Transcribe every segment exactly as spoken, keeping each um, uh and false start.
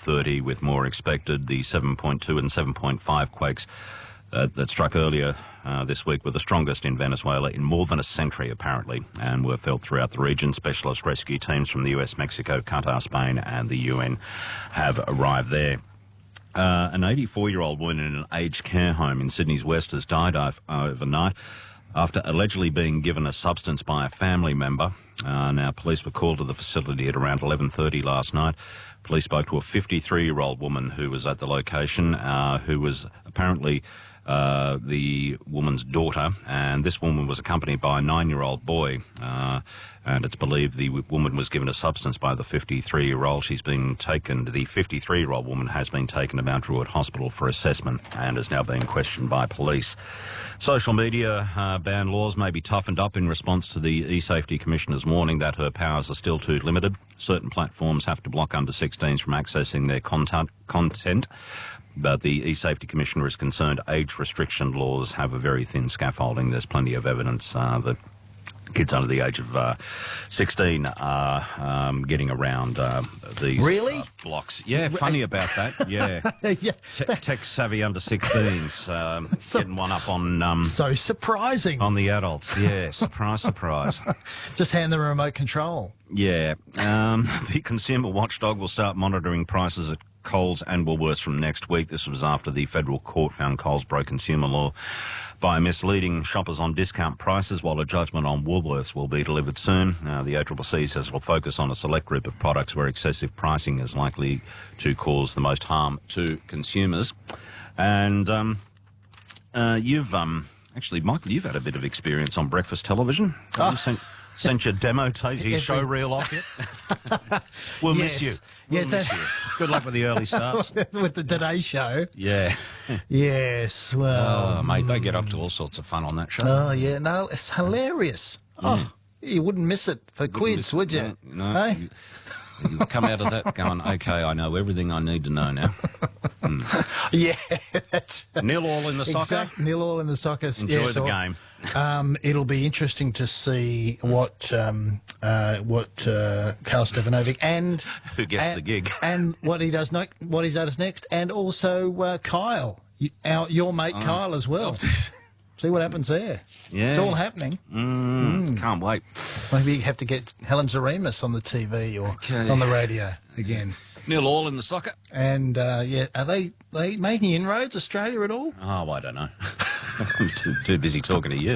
thirty, with more expected. The seven point two and seven point five quakes uh, that struck earlier uh, this week were the strongest in Venezuela in more than a century, apparently, and were felt throughout the region. Specialist rescue teams from the U S, Mexico, Qatar, Spain and the U N have arrived there. Uh, an eighty-four-year-old woman in an aged care home in Sydney's West has died ov- overnight after allegedly being given a substance by a family member. Uh, now, police were called to the facility at around eleven thirty last night. Police spoke to a fifty-three-year-old woman who was at the location, uh, who was apparently uh, the woman's daughter, and this woman was accompanied by a nine-year-old boy. Uh, and it's believed the woman was given a substance by the fifty-three-year-old. She's been taken, the fifty-three-year-old woman has been taken to Mount Druitt Hospital for assessment and is now being questioned by police. Social media uh, ban laws may be toughened up in response to the eSafety Commissioner's warning that her powers are still too limited. Certain platforms have to block under sixteens from accessing their content, content. But the eSafety Commissioner is concerned age restriction laws have a very thin scaffolding. There's plenty of evidence uh, that kids under the age of uh, sixteen are um, getting around uh, these really? uh, blocks. Yeah, funny about that. Yeah, yeah. Te- tech savvy under sixteens um, so, getting one up on um, so surprising on the adults. Yeah, surprise, surprise. Just hand them a remote control. Yeah, um, the consumer watchdog will start monitoring prices at Coles and Woolworths from next week. This was after the federal court found Coles broke consumer law by misleading shoppers on discount prices, while a judgment on Woolworths will be delivered soon. Uh, the A C C C says it will focus on a select group of products where excessive pricing is likely to cause the most harm to consumers. And um, uh, you've, um, actually, Michael, you've had a bit of experience on breakfast television. Have Oh. you sent, sent your demo tape, your show reel off yet? We'll Yes. miss you. We'll Yes, miss that- you. Good luck with the early starts. With the Today Show. Yeah. Yes, well... Oh, mate, they get up to all sorts of fun on that show. Oh, yeah, no, it's hilarious. Oh, you wouldn't miss it for quids, miss- would you? No. no. Hey? You, you come out of that going, OK, I know everything I need to know now. Yeah, that's... Nil all in the soccer. Exact, nil all in the soccer. Enjoy yeah, the so, game. Um, it'll be interesting to see what um, uh, what uh, Karl Stefanovic and Who gets and, the gig. and what he does next, what he does next, and also uh, Kyle, you, our, your mate Oh. Kyle as well. See what happens there. Yeah. It's all happening. Mm, mm. Can't wait. Maybe you have to get Helen Zaremis on the T V or Okay. on the radio again. Nil all in the soccer. And uh, yeah, are they they making inroads Australia at all? Oh, I don't know. I'm too, too busy talking to you.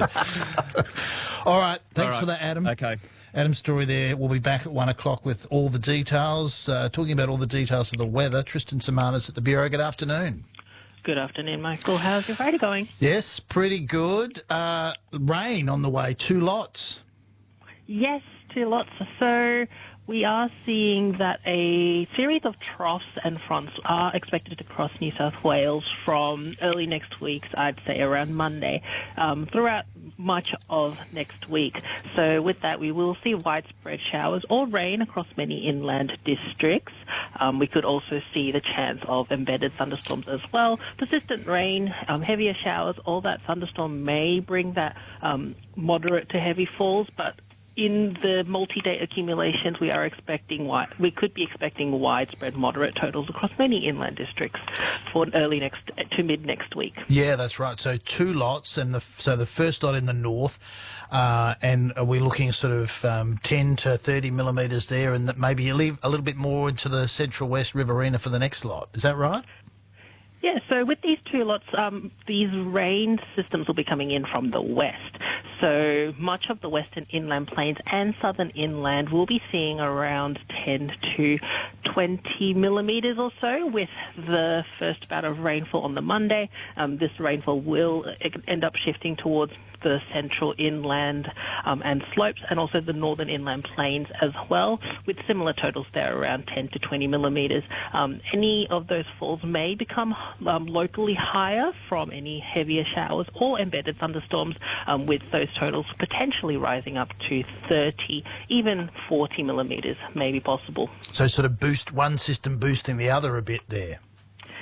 All right, thanks All right. for that, Adam. Okay. Adam Story there. We'll be back at one o'clock with all the details, uh, talking about all the details of the weather. Tristan Samanas at the Bureau. Good afternoon. Good afternoon, Michael. How's your Friday going? Yes, pretty good. Uh, rain on the way, two lots. Yes, two lots. So we are seeing that a series of troughs and fronts are expected to cross New South Wales from early next week, I'd say around Monday, um, throughout much of next week. So with that, we will see widespread showers or rain across many inland districts. Um, we could also see the chance of embedded thunderstorms as well. Persistent rain, um, heavier showers, all that thunderstorm may bring that um, moderate to heavy falls, but in the multi-day accumulations, we are expecting wi- we could be expecting widespread moderate totals across many inland districts for early next to mid next week. Yeah, that's right. So two lots, and the, so the first lot in the north, uh, and are we looking at sort of um, ten to thirty millimetres there, and that maybe you leave a little bit more into the central west Riverina for the next lot. Is that right? Yeah, so with these two lots, um, these rain systems will be coming in from the west. So much of the western inland plains and southern inland will be seeing around ten to twenty millimetres or so with the first bout of rainfall on the Monday. Um, this rainfall will end up shifting towards the central inland um, and slopes, and also the northern inland plains as well, with similar totals there around ten to twenty millimetres. Um, any of those falls may become um, locally higher from any heavier showers or embedded thunderstorms, um, with those totals potentially rising up to thirty, even forty millimetres may be possible. So sort of boost one system boosting the other a bit there.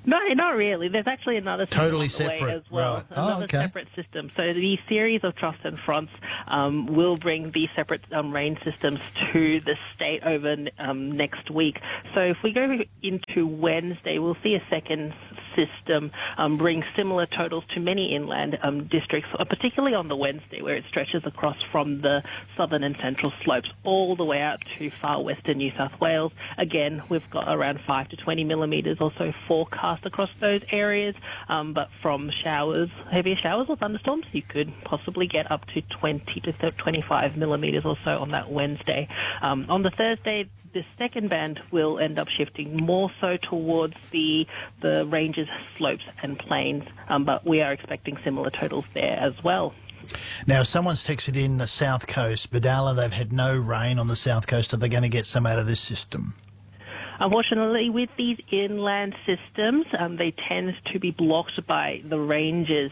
No, not really. There's actually another system Totally on the way separate, as well. right. Another Oh, okay. separate system. So the series of troughs and fronts um, will bring these separate um, rain systems to the state over um, next week. So if we go into Wednesday, we'll see a second system um, bring similar totals to many inland um, districts, uh, particularly on the Wednesday, where it stretches across from the southern and central slopes all the way out to far western New South Wales. Again, we've got around five to twenty millimetres or so forecast across those areas, um, but from showers, heavier showers or thunderstorms, you could possibly get up to twenty to twenty-five millimetres or so on that Wednesday. Um, on the Thursday, the second band will end up shifting more so towards the the ranges, slopes and plains, um, but we are expecting similar totals there as well. Now, someone's texted in the south coast. Badala, they've had no rain on the south coast. Are they going to get some out of this system? Unfortunately, with these inland systems, um, they tend to be blocked by the ranges.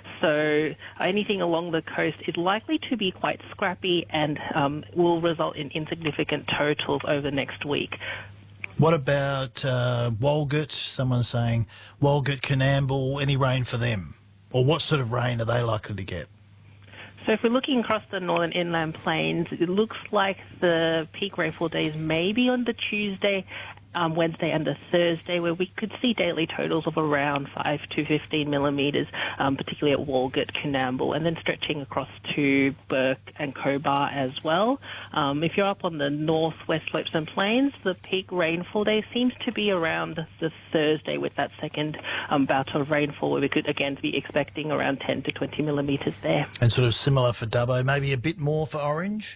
So anything along the coast is likely to be quite scrappy and um, will result in insignificant totals over next week. What about uh, Walgett? Someone's saying Walgett, Coonamble, any rain for them? Or what sort of rain are they likely to get? So if we're looking across the northern inland plains, it looks like the peak rainfall days may be on the Tuesday, um, Wednesday and the Thursday, where we could see daily totals of around five to fifteen millimetres, um, particularly at Walgett, Coonamble, and then stretching across to Burke and Cobar as well. Um, if you're up on the northwest slopes and plains, the peak rainfall day seems to be around the Thursday with that second um, bout of rainfall, where we could again be expecting around ten to twenty millimetres there. And sort of similar for Dubbo, maybe a bit more for Orange?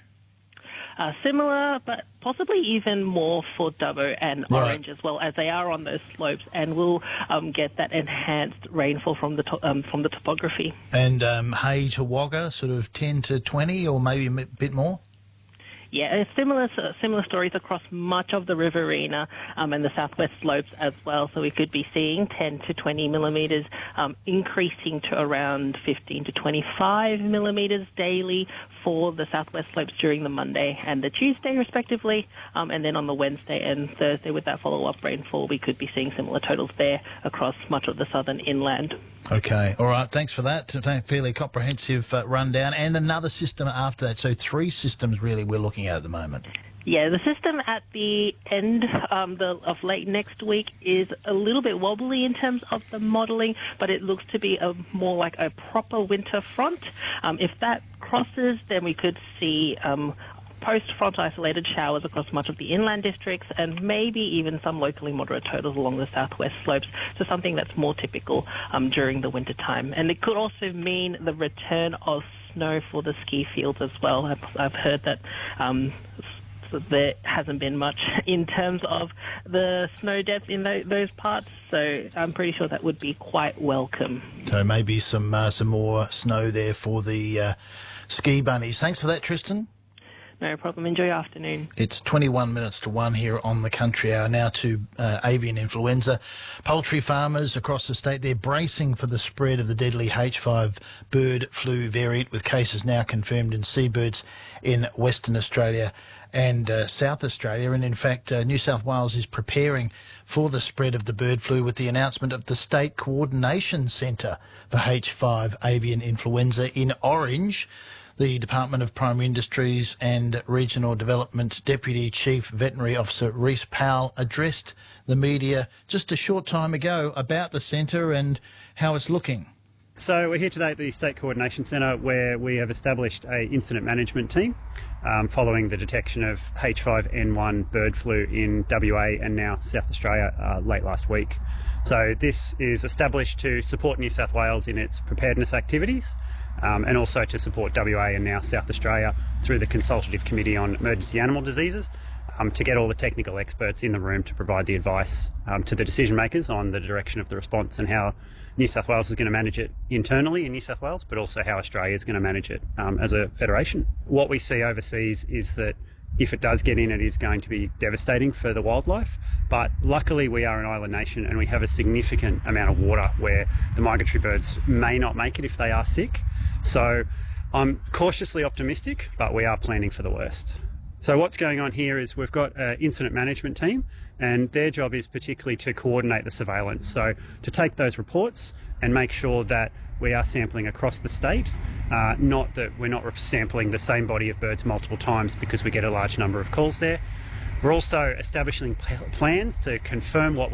Uh, similar, but possibly even more for Dubbo and Right. Orange as well, as they are on those slopes and will um, get that enhanced rainfall from the to- um, from the topography. And um, Hay to Wagga, sort of ten to twenty or maybe a m- bit more? Yeah, similar similar stories across much of the Riverina um, and the southwest slopes as well. So we could be seeing ten to twenty millimetres, um, increasing to around fifteen to twenty-five millimetres daily for the southwest slopes during the Monday and the Tuesday, respectively. Um, and then on the Wednesday and Thursday, with that follow-up rainfall, we could be seeing similar totals there across much of the southern inland. Okay, all right, thanks for that. Fairly comprehensive uh, rundown. And another system after that. So three systems really we're looking at at the moment. Yeah, the system at the end um, the, of late next week is a little bit wobbly in terms of the modelling, but it looks to be a more like a proper winter front. Um, if that crosses, then we could see um, post-front isolated showers across much of the inland districts and maybe even some locally moderate totals along the southwest slopes, so something that's more typical um, during the winter time. And it could also mean the return of snow for the ski fields as well. I've, I've heard that um, so there hasn't been much in terms of the snow depth in those, those parts, so I'm pretty sure that would be quite welcome. So maybe some uh, some more snow there for the uh, ski bunnies. Thanks for that, Tristan. No problem. Enjoy your afternoon. It's twenty-one minutes to one here on the Country Hour. Now to uh, avian influenza. Poultry farmers across the state, they're bracing for the spread of the deadly H five bird flu variant, with cases now confirmed in seabirds in Western Australia and uh, South Australia. And in fact, uh, New South Wales is preparing for the spread of the bird flu with the announcement of the State Coordination Centre for H five avian influenza in Orange. The Department of Primary Industries and Regional Development Deputy Chief Veterinary Officer Rhys Powell addressed the media just a short time ago about the centre and how it's looking. So we're here today at the State Coordination Centre, where we have established a incident management team um, following the detection of H five N one bird flu in W A and now South Australia uh, late last week. So this is established to support New South Wales in its preparedness activities, um, and also to support W A and now South Australia through the Consultative Committee on Emergency Animal Diseases, Um, to get all the technical experts in the room to provide the advice um, to the decision makers on the direction of the response and how New South Wales is going to manage it internally in New South Wales, but also how Australia is going to manage it um, as a federation. What we see overseas is that if it does get in, it is going to be devastating for the wildlife. But luckily we are an island nation and we have a significant amount of water where the migratory birds may not make it if they are sick. So I'm cautiously optimistic, but we are planning for the worst. So what's going on here is we've got an incident management team, and their job is particularly to coordinate the surveillance. So to take those reports and make sure that we are sampling across the state, uh, not that we're not sampling the same body of birds multiple times because we get a large number of calls there. We're also establishing plans to confirm what we